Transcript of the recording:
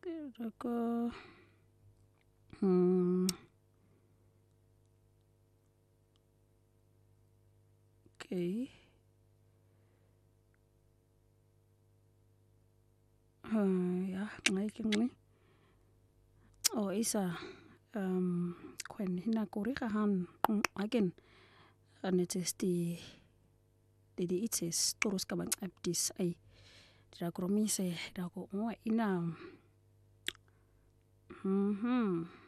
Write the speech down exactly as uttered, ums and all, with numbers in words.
Raka hmm okay. Uh, ja, ngayon ni. Oh, isa um kwen hina kurigahan again. And it is the the itis terus kabang abdis ay dira kromise dako mo ina mhm